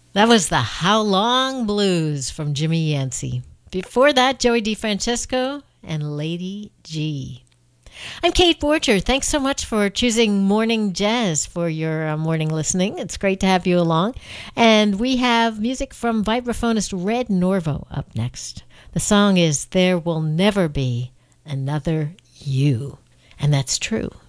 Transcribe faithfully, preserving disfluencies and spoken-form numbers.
That was the How Long Blues from Jimmy Yancey. Before that, Joey DeFrancesco and Lady G. I'm Kate Borcher. Thanks so much for choosing Morning Jazz for your uh, morning listening. It's great to have you along. And we have music from vibraphonist Red Norvo up next. The song is There Will Never Be Another You. And that's true.